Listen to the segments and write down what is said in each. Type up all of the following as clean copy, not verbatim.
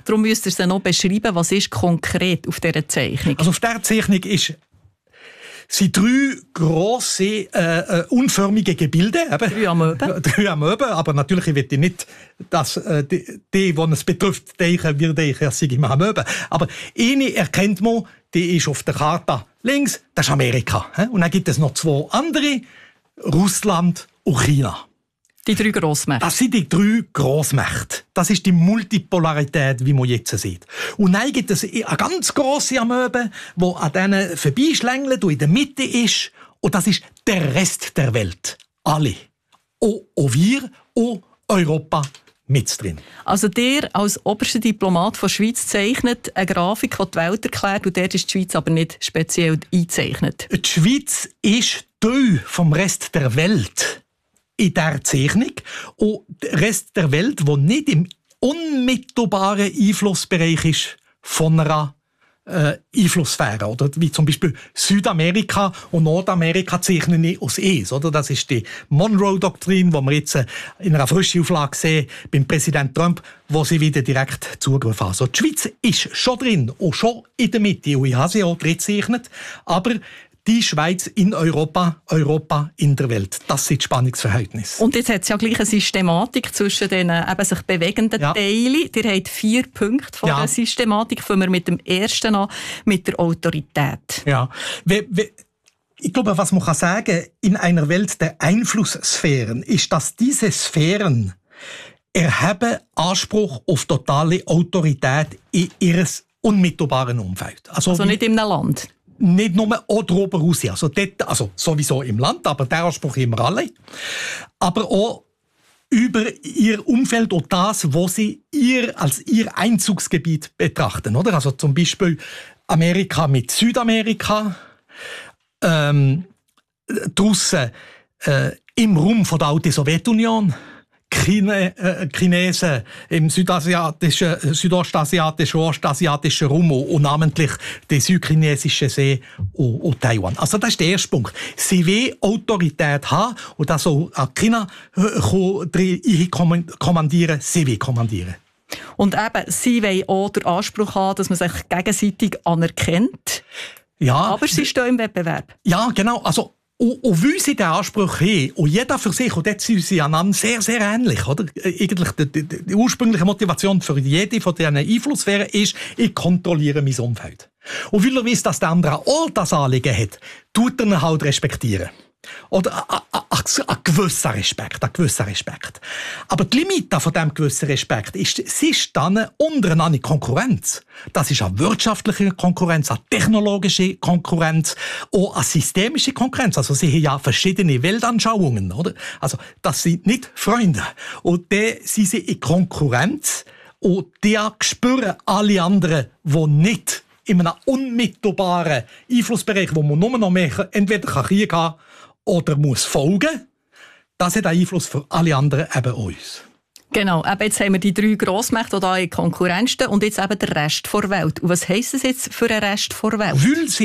Darum müsst ihr es noch beschreiben, was ist konkret auf dieser Zeichnung. Also auf dieser Zeichnung sind 3 grosse, unförmige Gebilde. 3 Amöben. 3 Amöben, aber natürlich will ich nicht, dass die es betrifft, denken, es sei immer Amöben. Aber eine erkennt man, die ist auf der Karte links, das ist Amerika. Und dann gibt es noch 2 andere, Russland und China. Die 3 Grossmächte. Das sind die 3 Grossmächte. Das ist die Multipolarität, wie man jetzt sieht. Und dann gibt es eine ganz grosse Amöbe, die an denen vorbeischlängelt und in der Mitte ist. Und das ist der Rest der Welt. Alle. Auch wir, auch Europa mit drin. Also der als oberster Diplomat der Schweiz zeichnet eine Grafik, die die Welt erklärt, und dort ist die Schweiz aber nicht speziell eingezeichnet. Die Schweiz ist Teil vom Rest der Welt in dieser Zeichnung. Und der Rest der Welt, der nicht im unmittelbaren Einflussbereich ist von einer Einflusssphäre. Oder wie zum Beispiel Südamerika und Nordamerika zeichnen nicht aus eins. Oder? Das ist die Monroe-Doktrin, die wir jetzt in einer frischen Auflage sehen beim Präsident Trump, wo sie wieder direkt Zugriff haben. Also die Schweiz ist schon drin und schon in der Mitte. Und ich habe sie auch drin gezeichnet. Aber die Schweiz in Europa, Europa in der Welt. Das sind die Spannungsverhältnisse. Und jetzt hat es ja gleich eine Systematik zwischen den eben sich bewegenden Teilen. Ihr habt 4 Punkte von der Systematik. Fangen wir mit dem ersten an, mit der Autorität. Ja. Ich glaube, was man sagen kann, in einer Welt der Einflusssphären ist, dass diese Sphären erheben Anspruch auf totale Autorität in ihres unmittelbaren Umfeld. Also nicht in einem Land? Nicht nur auch darüber raus. Also sowieso im Land, aber der Anspruch immer alle. Aber auch über ihr Umfeld und das, was sie als ihr Einzugsgebiet betrachten. Oder? Also zum Beispiel Amerika mit Südamerika, die Russen im Raum von der alten Sowjetunion, Chinesen im südostasiatischen, ostasiatischen Raum und namentlich den südchinesischen See und Taiwan. Also das ist der erste Punkt. Sie wollen Autorität haben und das auch an China kommandieren, sie wollen kommandieren. Und eben, sie wollen auch den Anspruch haben, dass man sich gegenseitig anerkennt. Ja. Aber sie stehen im Wettbewerb. Ja, genau. Also und weil sie diesen Anspruch haben, und jeder für sich, und dort sind sie einander sehr, sehr ähnlich, oder? Eigentlich die ursprüngliche Motivation für jede von diesen Einflusssphären ist, ich kontrolliere mein Umfeld. Und weil er weiss, dass der andere auch das Anliegen hat, tut er ihn halt respektieren. Oder ein gewisser Respekt. Aber die Limite von diesem gewissen Respekt ist, sie stehen untereinander in Konkurrenz. Das ist eine wirtschaftliche Konkurrenz, eine technologische Konkurrenz, auch eine systemische Konkurrenz. Also sie haben ja verschiedene Weltanschauungen, oder? Also das sind nicht Freunde. Und dann sind sie in Konkurrenz und die spüren alle anderen, die nicht in einem unmittelbaren Einflussbereich, wo man nur noch mehr entweder Krieg haben kann, oder muss folgen, das hat einen Einfluss für alle anderen, eben uns. Genau, eben jetzt haben wir die 3 Grossmächte, die hier in Konkurrenz stehen, und jetzt eben der Rest der Welt. Und was heisst das jetzt für den Rest der Welt?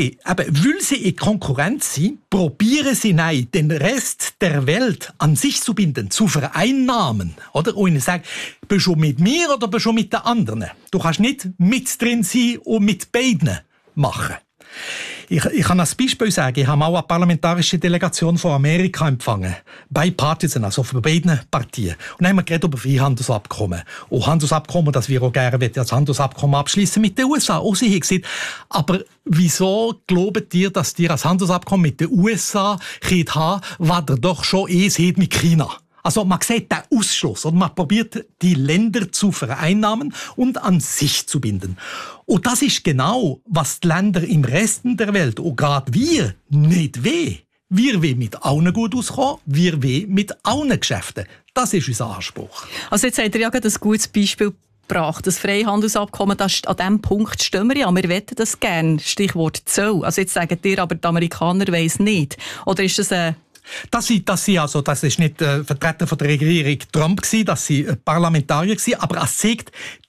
Weil sie in Konkurrenz sind, probieren sie den Rest der Welt an sich zu binden, zu vereinnahmen. Oder? Und ihnen sagen, bist du mit mir oder bist du mit den anderen? Du kannst nicht mit drin sein und mit beiden machen. Ich kann als Beispiel sagen, ich habe auch eine parlamentarische Delegation von Amerika empfangen. Bipartisan, also von beiden Partien. Und dann haben wir geredet über Freihandelsabkommen. Und Handelsabkommen, das wir auch gerne als Handelsabkommen abschließen mit den USA. Auch sie haben gesagt, aber wieso glaubt ihr, dass ihr als Handelsabkommen mit den USA könnt haben, was ihr doch schon seht mit China? Also man sieht den Ausschluss und man probiert, die Länder zu vereinnahmen und an sich zu binden. Und das ist genau, was die Länder im Rest der Welt, und gerade wir, nicht wollen. Wir wollen mit allen gut auskommen, wir wollen mit allen Geschäften. Das ist unser Anspruch. Also jetzt habt ihr ja gerade ein gutes Beispiel gebracht. Das Freihandelsabkommen, an diesem Punkt stehen wir ja. Wir wollen das gerne. Stichwort Zoll. Also jetzt sagen ihr, aber die Amerikaner wollen es nicht. Oder ist das eine... Das ist nicht Vertreter von der Regierung Trump gewesen, das sind Parlamentarier gewesen, aber es zeigt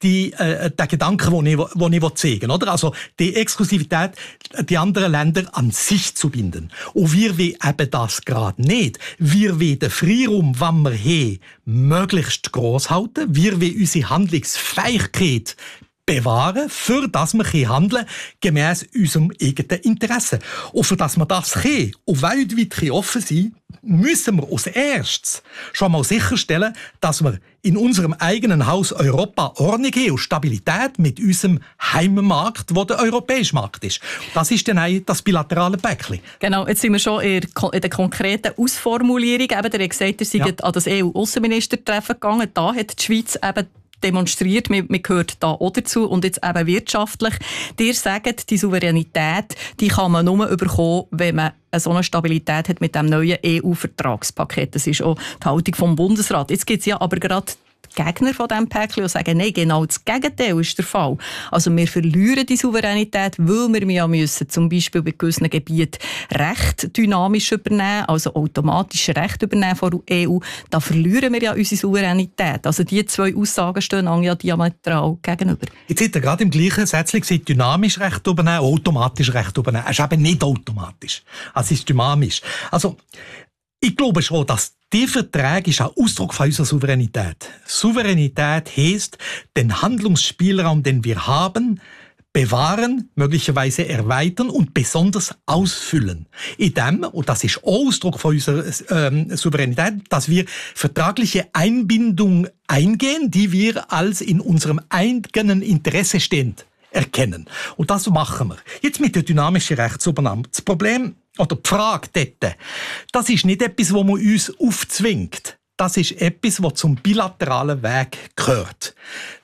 den Gedanken, den ich zeigen will, oder? Also die Exklusivität, die anderen Länder an sich zu binden. Und wir wollen eben das gerade nicht. Wir wollen den Freiraum, den wir haben, möglichst gross halten. Wir wollen unsere Handlungsfähigkeit bewahren, für das wir handeln gemäss unserem eigenen Interesse. Und für das wir das können und weltweit offen sein, müssen wir als erstes schon mal sicherstellen, dass wir in unserem eigenen Haus Europa Ordnung haben und Stabilität mit unserem Heimmarkt, wo der europäische Markt ist. Das ist dann auch das bilaterale Päckchen. Genau, jetzt sind wir schon in der konkreten Ausformulierung. Eben, der hat gesagt, ihr seid an das EU-Aussenministertreffen gegangen. Da hat die Schweiz eben demonstriert, man gehört da auch dazu und jetzt eben wirtschaftlich. Ihr sagt, die Souveränität, die kann man nur bekommen, wenn man so eine Stabilität hat mit dem neuen EU-Vertragspaket. Das ist auch die Haltung vom Bundesrat. Jetzt gibt es ja aber gerade Gegner von diesem Päckchen, die sagen, nein, genau das Gegenteil ist der Fall. Also wir verlieren die Souveränität, weil wir ja müssen, zum Beispiel bei gewissen Gebieten Recht dynamisch übernehmen, also automatisch Recht übernehmen von der EU. Da verlieren wir ja unsere Souveränität. Also die zwei Aussagen stehen ja diametral gegenüber. Jetzt hat er gerade im gleichen Sätzchen gesagt, dynamisch Recht übernehmen, automatisch Recht übernehmen. Es ist eben nicht automatisch. Es ist dynamisch. Also, ich glaube schon, dass der Vertrag ist ein Ausdruck von unserer Souveränität. Souveränität heisst, den Handlungsspielraum, den wir haben, bewahren, möglicherweise erweitern und besonders ausfüllen. In dem, und das ist Ausdruck von unserer Souveränität, dass wir vertragliche Einbindung eingehen, die wir als in unserem eigenen Interesse stehend erkennen. Und das machen wir. Jetzt mit der dynamischen Rechtsübernahme. Das Problem oder die Frage dort, das ist nicht etwas, das man uns aufzwingt. Das ist etwas, das zum bilateralen Weg gehört.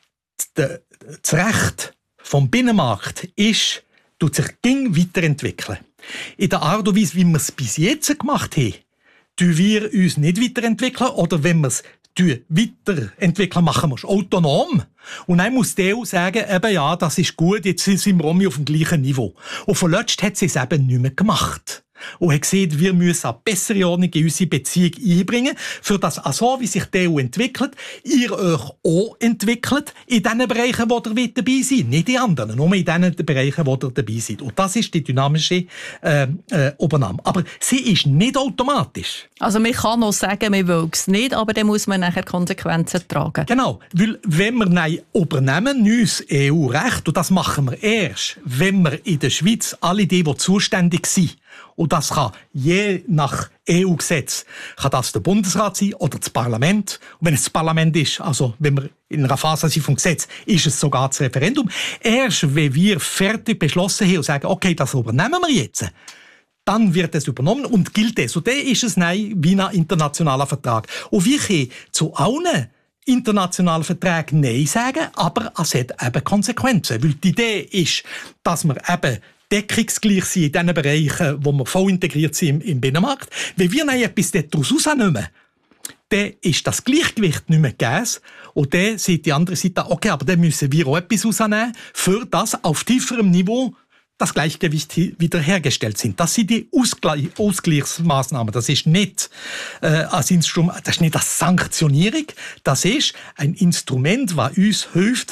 Das Recht vom Binnenmarkt tut sich weiterentwickeln. In der Art und Weise, wie wir es bis jetzt gemacht haben, tun wir uns nicht weiterentwickeln. Oder wenn wir es weiterentwickeln, machen wir es autonom. Und dann muss die EU sagen, eben, ja, das ist gut, jetzt sind wir auf dem gleichen Niveau. Und vorletzt hat sie es eben nicht mehr gemacht. Und hat gesehen, wir müssen eine bessere Ordnung in unsere Beziehung einbringen, für das, so wie sich die EU entwickelt, ihr euch auch entwickelt, in den Bereichen, wo ihr dabei seid. Nicht in anderen, nur in den Bereichen, wo ihr dabei seid. Und das ist die dynamische Übernahme. Aber sie ist nicht automatisch. Also man kann noch sagen, man will es nicht, aber dann muss man nachher Konsequenzen tragen. Genau, weil wenn wir neu übernehmen, neues EU-Recht, und das machen wir erst, wenn wir in der Schweiz alle die zuständig sind, und das kann je nach EU-Gesetz, kann das der Bundesrat sein oder das Parlament. Und wenn es das Parlament ist, also wenn wir in einer Phase sind vom Gesetz, ist es sogar das Referendum. Erst wenn wir fertig beschlossen haben und sagen, okay, das übernehmen wir jetzt, dann wird es übernommen und gilt es. Und dann ist es wie ein internationaler Vertrag. Und wir können zu allen internationalen Verträgen Nein sagen, aber es hat eben Konsequenzen. Weil die Idee ist, dass wir eben deckungsgleich sind in den Bereichen, wo wir voll integriert sind im Binnenmarkt. Wenn wir etwas daraus rausnehmen, dann ist das Gleichgewicht nicht mehr gegeben. Und dann sieht die andere Seite, okay, aber dann müssen wir auch etwas rausnehmen, für das auf tieferem Niveau das Gleichgewicht wiederhergestellt sind. Das sind die Ausgleichsmaßnahmen. Das ist nicht als Instrument, das ist nicht eine Sanktionierung. Das ist ein Instrument, das uns hilft,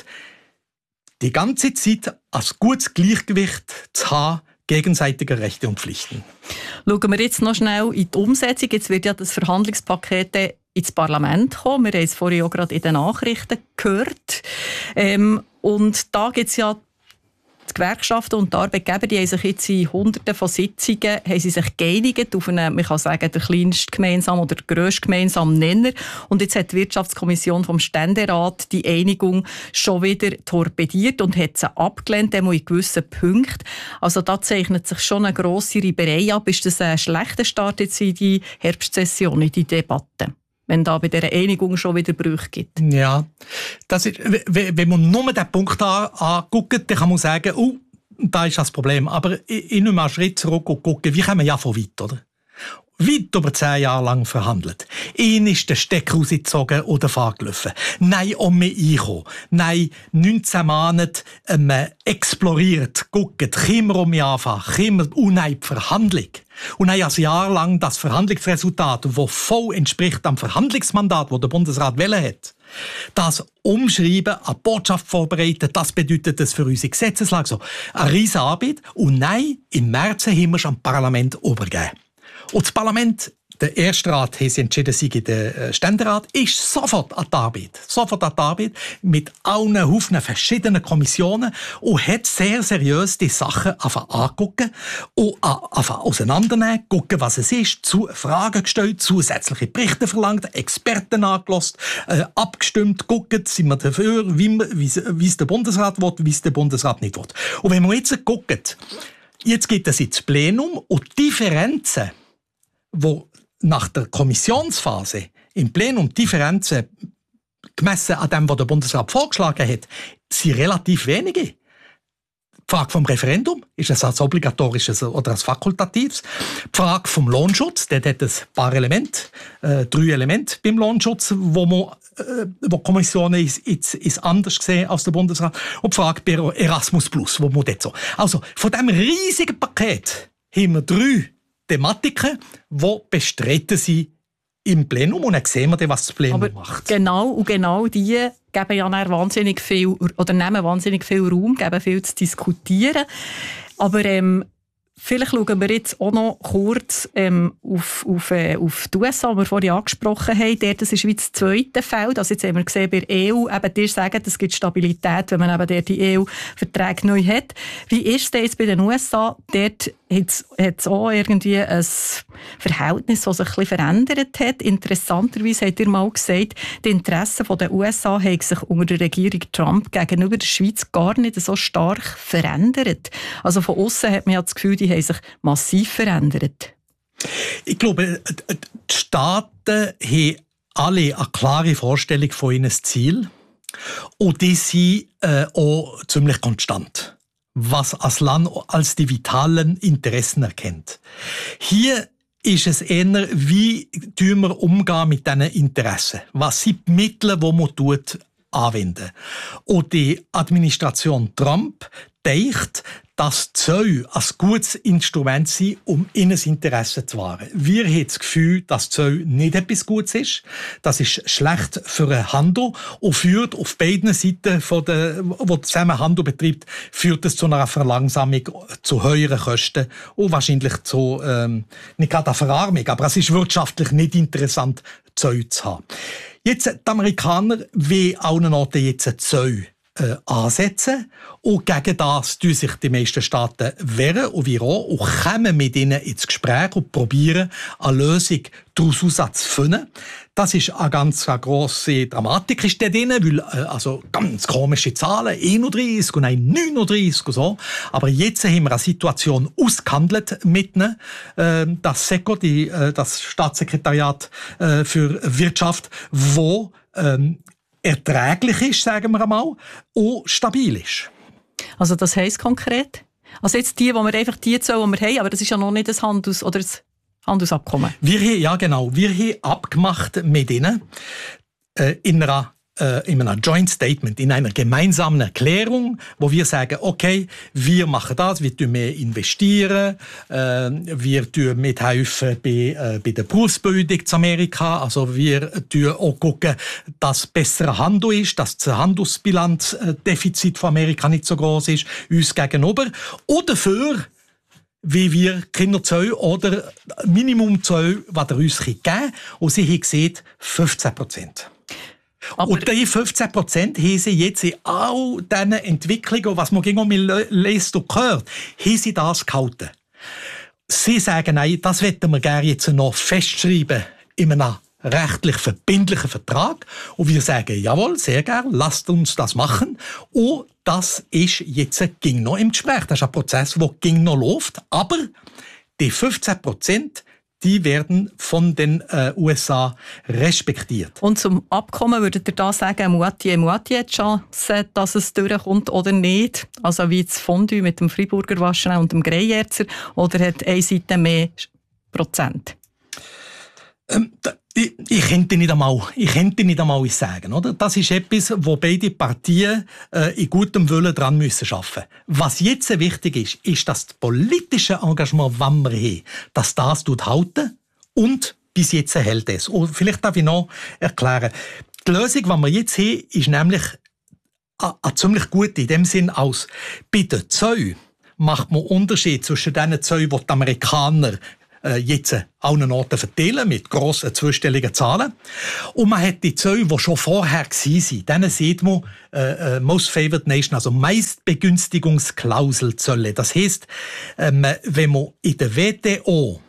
die ganze Zeit ein gutes Gleichgewicht zu haben, gegenseitiger Rechte und Pflichten. Schauen wir jetzt noch schnell in die Umsetzung. Jetzt wird ja das Verhandlungspaket ins Parlament kommen. Wir haben es vorhin auch gerade in den Nachrichten gehört. Und da gibt es ja die Gewerkschaften und die Arbeitgeber, die haben sich jetzt in Hunderten von Sitzungen haben sie sich geeinigt auf einen, man kann sagen, der kleinste gemeinsame oder der grösste gemeinsame Nenner. Und jetzt hat die Wirtschaftskommission vom Ständerat die Einigung schon wieder torpediert und hat sie abgelehnt, in gewissen Punkten. Also da zeichnet sich schon eine grosse Reiberei ab. Ist das ein schlechter Start jetzt in die Herbstsession, in die Debatte? Wenn da bei dieser Einigung schon wieder Brüche gibt. Ja, das ist, wenn man nur den Punkt anguckt, dann kann man sagen, da ist das Problem. Aber ich nehme mal einen Schritt zurück und gucke, wie kommen wir ja von weit, oder? Weit über 10 Jahre lang verhandelt. Ihn ist der Stecker rausgezogen oder fahrgelaufen. Nein, mehr einkommen. Nein, 19 Monate exploriert, guckt, können wir mich anfangen, und nein, die Verhandlung. Und ein Jahr lang das Verhandlungsresultat, das voll entspricht am Verhandlungsmandat, das der Bundesrat wählen hat, das umschreiben, eine Botschaft vorbereiten, das bedeutet das für unsere Gesetzeslage so. Eine riesige Arbeit. Und nein, im März haben wir schon am Parlament übergeben. Und das Parlament, der erste Rat hat entschieden, sie in den Ständerat, ist sofort an die Arbeit. Sofort an die Arbeit mit allen Haufen verschiedenen Kommissionen und hat sehr seriös die Sachen angucken und auseinandernehmen, gucken, was es ist, Fragen gestellt, zusätzliche Berichte verlangt, Experten angelassen, abgestimmt, gucken, sind wir dafür, wie es der Bundesrat will, wie es der Bundesrat nicht will. Und wenn wir jetzt gucken, jetzt geht es ins Plenum und Differenzen, wo nach der Kommissionsphase im Plenum Differenzen gemessen an dem, was der Bundesrat vorgeschlagen hat, sind relativ wenige. Die Frage vom Referendum, ist es als obligatorisches oder als fakultatives? Die Frage vom Lohnschutz, der hat ein paar Elemente, 3 Elemente beim Lohnschutz, wo Kommissionen ist anders gesehen als der Bundesrat. Und die Frage bei Erasmus+, wo man dort so. Also, von diesem riesigen Paket haben wir 3 Thematiken, die bestritten sind im Plenum. Und dann sehen wir, was das Plenum macht. Genau die geben ja wahnsinnig viel, oder nehmen wahnsinnig viel Raum, geben viel zu diskutieren. Aber vielleicht schauen wir jetzt auch noch kurz auf die USA, die wir vorhin angesprochen haben. Das ist wie das zweite Feld. Also jetzt haben wir gesehen, bei der EU, eben, die sagen, es gibt Stabilität, wenn man eben die EU-Verträge neu hat. Wie ist es denn jetzt bei den USA? Dort hat es auch irgendwie ein Verhältnis, das sich ein bisschen verändert hat. Interessanterweise habt ihr mal gesagt, die Interessen der USA haben sich unter der Regierung Trump gegenüber der Schweiz gar nicht so stark verändert. Also von außen hat man ja das Gefühl, die haben sich massiv verändert. Ich glaube, die Staaten haben alle eine klare Vorstellung von ihrem Ziel und die sind auch ziemlich konstant, was als Land als die vitalen Interessen erkennt. Hier ist es eher, wie wir umgehen mit diesen Interessen. Was sind die Mittel, die man anwenden? Und die Administration Trump denkt, dass Zölle ein gutes Instrument sind, um ihnen Interesse zu wahren. Wir haben das Gefühl, dass Zölle nicht etwas Gutes ist. Das ist schlecht für den Handel und führt auf beiden Seiten, wo zusammen Handel betreibt, führt es zu einer Verlangsamung, zu höheren Kosten und wahrscheinlich zu, nicht gerade einer Verarmung, aber es ist wirtschaftlich nicht interessant, Zölle zu haben. Jetzt, die Amerikaner wollen allen Orten jetzt Zölle ansetzen und gegen das tun sich die meisten Staaten wehren und wir auch und kommen mit ihnen ins Gespräch und probieren eine Lösung daraus zu finden. Das ist eine ganz grosse Dramatik ist da drin, weil also ganz komische Zahlen, 31 und 39 und so. Aber jetzt haben wir eine Situation ausgehandelt mit ihnen. Das SECO, das Staatssekretariat für Wirtschaft, wo erträglich ist, sagen wir einmal, und stabil ist. Also das heisst konkret? Also jetzt die wir haben, aber das ist ja noch nicht ein Handelsabkommen. Wir haben abgemacht mit ihnen in einem Joint Statement, in einer gemeinsamen Erklärung, wo wir sagen, okay, wir machen das, wir tun mehr investieren, wir tun mithelfen bei der Berufsbildung zu Amerika, also wir tun auch gucken, dass besserer Handel ist, dass das Handelsbilanzdefizit von Amerika nicht so groß ist, uns gegenüber. Und dafür, wie wir Kinderzölle oder Minimumzölle, was er uns geben kann. Und sie haben gesehen, 15%. Und die 15% haben sie jetzt in all diesen Entwicklungen, was man gegen mich liest und hört, haben sie das gehalten. Sie sagen, nein, das wollen wir gerne jetzt noch festschreiben in einem rechtlich verbindlichen Vertrag. Und wir sagen, jawohl, sehr gerne, lasst uns das machen. Und das ist jetzt ging noch im Gespräch. Das ist ein Prozess, der ging noch läuft. Aber die 15%, die werden von den USA respektiert. Und zum Abkommen würdet ihr da sagen, Moitié die Chance, dass es durchkommt oder nicht? Also wie das Fondue mit dem Freiburger Waschenau und dem Greyerzer? Oder hat eine Seite mehr Prozent? Ich könnte nicht einmal sagen, oder? Das ist etwas, wo beide Partien in gutem Willen dran müssen arbeiten. Was jetzt wichtig ist, ist, dass das politische Engagement, das wir haben, dass das halten und bis jetzt hält es. Und vielleicht darf ich noch erklären. Die Lösung, die wir jetzt haben, ist nämlich eine ziemlich gute, in dem Sinn aus. Bei den Zöllen macht man Unterschied zwischen den Zöllen, die die Amerikaner jetzt allen Orten verteilen, mit grossen zweistelligen Zahlen. Und man hat die Zölle, die schon vorher waren, denen sieht man Most Favored Nation, also Meistbegünstigungsklausel Zölle. Das heisst, wenn man in der WTO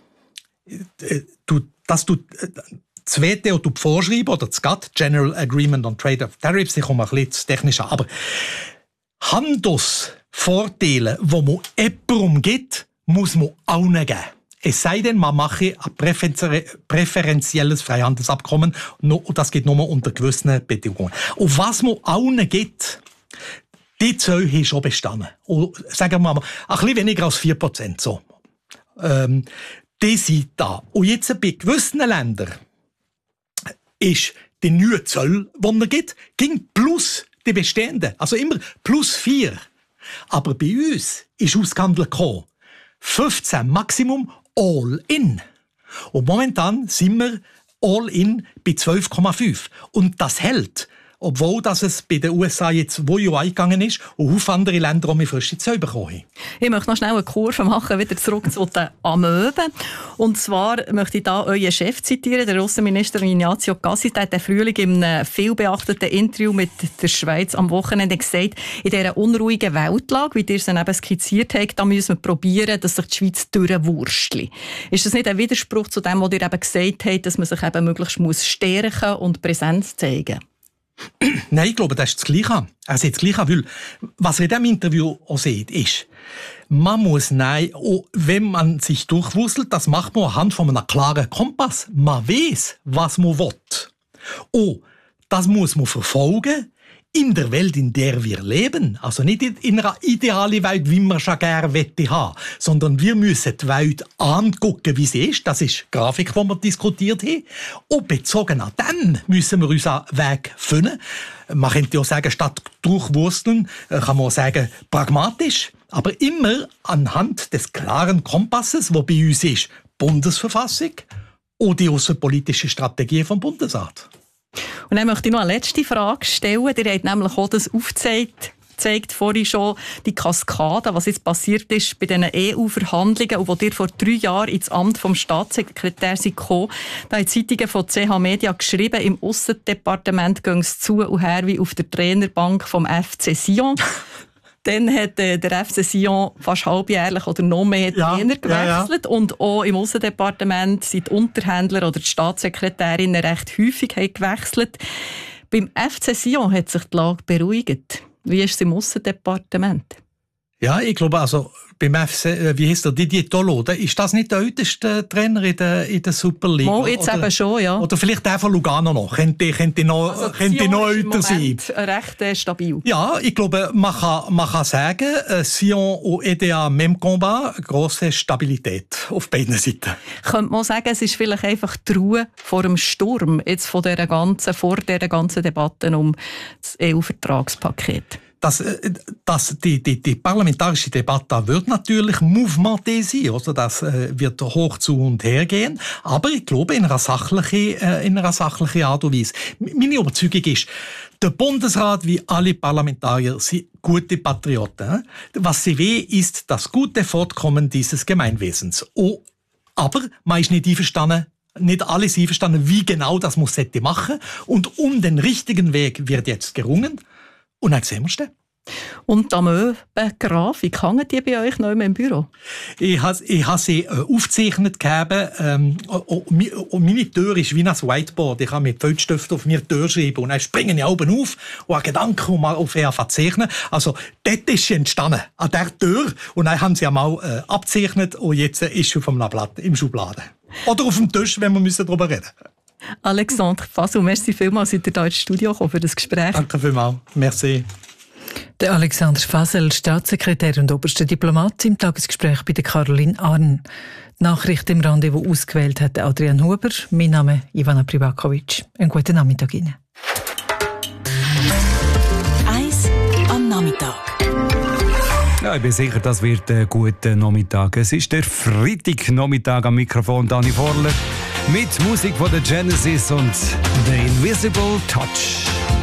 das WTO vorschreiben, oder das GATT, General Agreement on Trade of Tariffs, ich komme ein bisschen zu technisch an, aber Handelsvorteile, die man jemandem gibt, muss man allen geben. Es sei denn, man mache ein präferenzielles Freihandelsabkommen, und das geht nur unter gewissen Bedingungen. Und was man allen gibt, die Zölle haben schon bestanden. Und sagen wir mal, ein bisschen weniger als 4%. So. Die sind da. Und jetzt bei gewissen Ländern ist die neue Zoll, die es gibt, ging plus die bestehenden. Also immer plus 4. Aber bei uns ist ausgehandelt gekommen 15 Maximum all in. Und momentan sind wir all in bei 12,5. Und das hält. Obwohl dass es bei den USA jetzt, wo ja eingegangen ist, und auf andere Länder auch mehr frische Zölle bekommen haben. Ich möchte noch schnell eine Kurve machen, wieder zurück zu den Amöben. Und zwar möchte ich da euren Chef zitieren, der Außenminister Ignazio Cassis, der hat den Frühling in einem vielbeachteten Interview mit der Schweiz am Wochenende gesagt, in dieser unruhigen Weltlage, wie ihr es eben skizziert habt, da müssen wir probieren, dass sich die Schweiz durchwurstelt. Ist das nicht ein Widerspruch zu dem, was ihr eben gesagt habt, dass man sich eben möglichst stärken und Präsenz zeigen muss? Nein, ich glaube, das ist das Gleiche. Er sieht das Gleiche, weil was er in diesem Interview auch sieht, ist, man muss, wenn man sich durchwurzelt, das macht man anhand von einem klaren Kompass. Man weiß, was man will. Und das muss man verfolgen in der Welt, in der wir leben. Also nicht in einer idealen Welt, wie man schon gerne haben, sondern wir müssen die Welt angucken, wie sie ist. Das ist die Grafik, die wir diskutiert haben. Und bezogen an dem müssen wir unseren Weg finden. Man könnte auch sagen, statt durchwursteln, kann man auch sagen, pragmatisch. Aber immer anhand des klaren Kompasses, der bei uns ist, Bundesverfassung und die außenpolitische Strategie vom Bundesrat. Und dann möchte ich noch eine letzte Frage stellen. Ihr habt nämlich auch das aufgezeigt vorhin schon, die Kaskade, was jetzt passiert ist bei diesen EU-Verhandlungen und wo ihr vor 3 Jahren ins Amt vom Staatssekretär gekommen. Da haben die Zeitungen von CH Media geschrieben, im Aussendepartement gehen es zu und her wie auf der Trainerbank vom FC Sion. Dann hat der FC Sion fast halbjährlich oder noch mehr Trainer gewechselt. Ja. Und auch im Aussendepartement sind die Unterhändler oder die Staatssekretärinnen recht häufig gewechselt. Beim FC Sion hat sich die Lage beruhigt. Wie ist es im Aussendepartement? Ja, ich glaube, also beim FC, wie heisst der, Didier Tolo, ist das nicht der älteste Trainer in der Super League? Mal, jetzt eben schon, ja. Oder vielleicht der von Lugano noch. Könnte noch älter sein. Recht stabil. Ja, ich glaube, man kann sagen, Sion und EDA même combat, grosse Stabilität auf beiden Seiten. Könnte man sagen, es ist vielleicht einfach die Ruhe vor dem Sturm jetzt vor dieser ganzen Debatte um das EU-Vertragspaket? Die parlamentarische Debatte wird natürlich mouvementée sein, also das wird hoch zu und her gehen, aber ich glaube in einer sachlichen Art und Weise. Meine Überzeugung ist, der Bundesrat wie alle Parlamentarier sind gute Patrioten. Was sie wollen, ist das gute Fortkommen dieses Gemeinwesens. Aber man ist nicht einverstanden, nicht alle sind einverstanden, wie genau das muss machen. Und um den richtigen Weg wird jetzt gerungen. Und dann sehen wir es. Und die Amöben-Grafik, hängen die bei euch noch im Büro? Ich habe sie aufgezeichnet gegeben. Und meine Tür ist wie ein Whiteboard. Ich kann mit Filzstift auf meine Tür schreiben. Und dann springen die oben auf und einen Gedanken und mal auf zeichnen. Also, dort ist sie entstanden, an der Tür. Und dann haben sie einmal abgezeichnet und jetzt ist sie vom Blatt im Schubladen. Oder auf dem Tisch, wenn wir darüber reden müssen. Alexandre Fasel, merci vielmals, seid ihr hier ins Studio gekommen für das Gespräch. Danke vielmals, merci. Der Alexandre Fasel, Staatssekretär und oberster Diplomat, im Tagesgespräch bei der Caroline Arn. Die Nachricht im Rendezvous ausgewählt hat Adrian Huber. Mein Name ist Ivana Privakovic. Einen guten Nachmittag Ihnen. 1 am Nachmittag. Ja, ich bin sicher, das wird ein guter Nachmittag. Es ist der Freitagnachmittag am Mikrofon, Dani Vorler, mit Musik von der Genesis und The Invisible Touch.